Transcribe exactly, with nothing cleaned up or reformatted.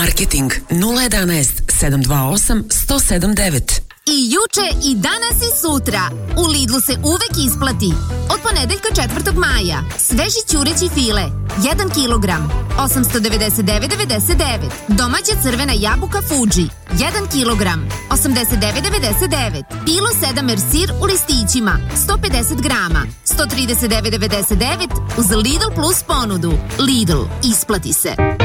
Marketing nula jedanaest sedam dva osam jedan zero sedam devet. I juče i danas i sutra u Lidlu se uvek isplati. Od ponedeljka četvrtog maja sveži ćureći file jedan kilogram osamsto devedeset devet zarez devedeset devet. Domaća crvena jabuka Fuji jedan kilogram osamdeset devet zarez devedeset devet. Pilo sedamer sir u listićima sto pedeset grama sto trideset devet zarez devedeset devet uz Lidl Plus ponudu. Lidl, isplati se.